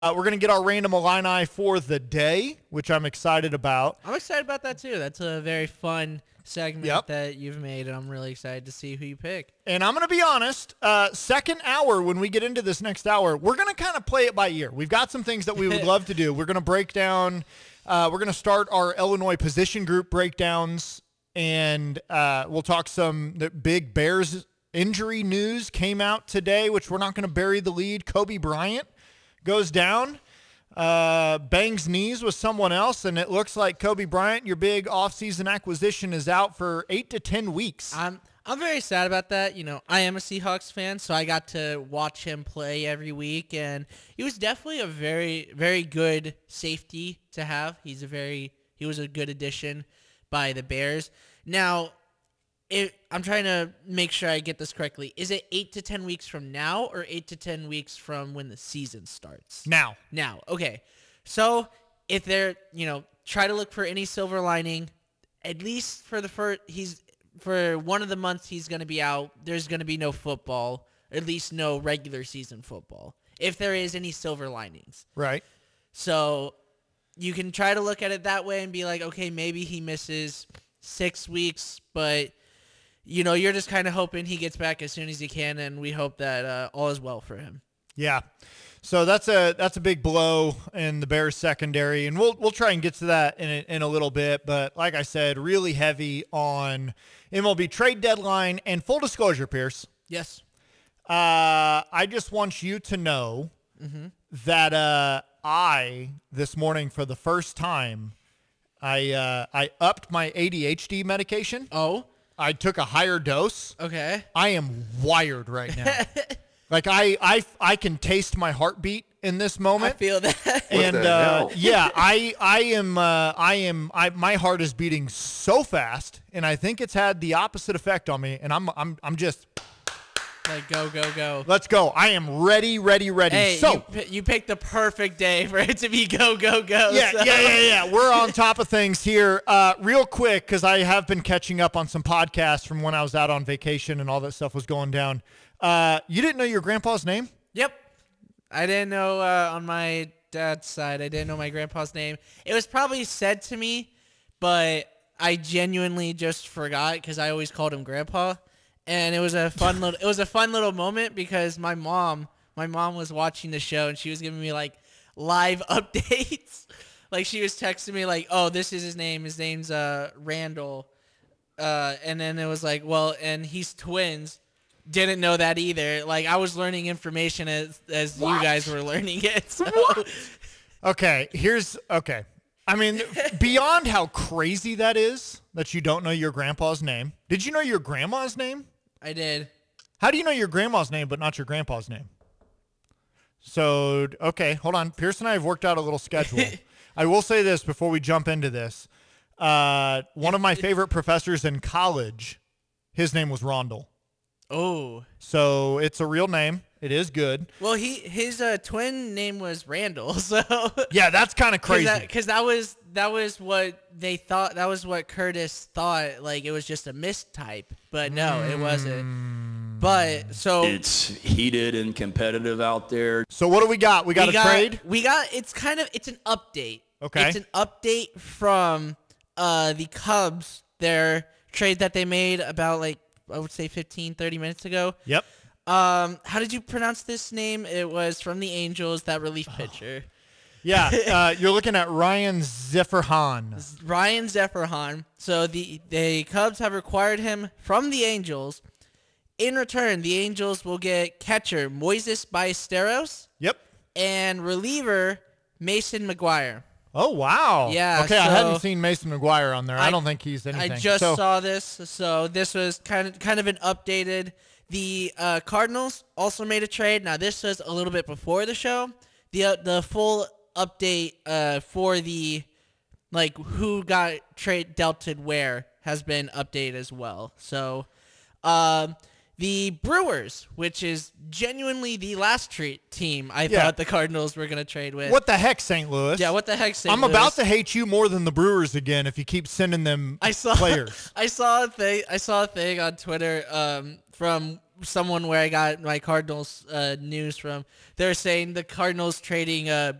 We're going to get our random Illini for the day, which I'm excited about. I'm excited about that too. That's a very fun segment that you've made, and I'm really excited to see who you pick. And I'm going to be honest, second hour, when we get into this next hour, we're going to kind of play it by ear. We've got some things that we would love to do. We're going to break down, we're going to start our Illinois position group breakdowns, and we'll talk the big Bears injury news came out today, which we're not going to bury the lead. Kobe Bryant goes down, bangs knees with someone else, and it looks like Kobe Bryant, your big offseason acquisition, is out for 8 to 10 weeks. I'm very sad about that. You know, I am a Seahawks fan, so I got to watch him play every week, and he was definitely a very, very good safety to have. He was a good addition by the Bears. Now, I'm trying to make sure I get this correctly. Is it 8 to 10 weeks from now or 8 to 10 weeks from when the season starts? Now. Okay. So if they're, try to look for any silver lining, at least for for one of the months he's going to be out, there's going to be no football, at least no regular season football, if there is any silver linings. Right. So you can try to look at it that way and be like, okay, maybe he misses 6 weeks, but you're just kind of hoping he gets back as soon as he can, and we hope that all is well for him. Yeah. So that's a big blow in the Bears secondary, and we'll try and get to that in a little bit. But like I said, really heavy on MLB trade deadline. And full disclosure, Pierce. Yes. I just want you to know that I this morning for the first time I upped my ADHD medication. Oh. I took a higher dose. Okay. I am wired right now. Like I can taste my heartbeat in this moment. I feel that. And my heart is beating so fast, and I think it's had the opposite effect on me. And I'm just like go. Let's go. I am ready. Hey, so you picked the perfect day for it to be go. Yeah, so. yeah. We're on top of things here. Real quick, because I have been catching up on some podcasts from when I was out on vacation and all that stuff was going down. You didn't know your grandpa's name? Yep. I didn't know on my dad's side. I didn't know my grandpa's name. It was probably said to me, but I genuinely just forgot because I always called him Grandpa. And it was a fun little moment because my mom was watching the show and she was giving me like live updates. Like she was texting me like, "Oh, this is his name. His name's Randall." And then it was like, "Well, and he's twins." Didn't know that either. Like I was learning information as you guys were learning it. So. Okay. I mean, beyond how crazy that is that you don't know your grandpa's name. Did you know your grandma's name? I did. How do you know your grandma's name but not your grandpa's name? So, okay, hold on. Pierce and I have worked out a little schedule. I will say this before we jump into this. One of my favorite professors in college, his name was Rondell. Oh. So it's a real name. It is good. Well, his twin name was Randall, so yeah, that's kind of crazy. Because that was what they thought. That was what Curtis thought. Like it was just a mistype, but no, it wasn't. But so it's heated and competitive out there. So what do we got? We got a trade. It's an update. Okay, it's an update from the Cubs. Their trade that they made about I would say 15, 30 minutes ago. Yep. How did you pronounce this name? It was from the Angels, that relief pitcher. Yeah, you're looking at Ryan Zeferhan. Ryan Zeferhan. So the Cubs have acquired him from the Angels. In return, the Angels will get catcher Moises Ballesteros. Yep. And reliever Mason McGuire. Oh, wow. Yeah. Okay, I hadn't seen Mason McGuire on there. I don't think he's anything. I just saw this. So this was kind of an updated. The Cardinals also made a trade. Now, this was a little bit before the show. The full update for the, who got dealt where has been updated as well. So, the Brewers, which is genuinely the last team I thought the Cardinals were going to trade with. What the heck, St. Louis? Yeah, what the heck, St. Louis? I'm about to hate you more than the Brewers again if you keep sending them players. I saw a thing on Twitter from someone where I got my Cardinals news from. They're saying the Cardinals trading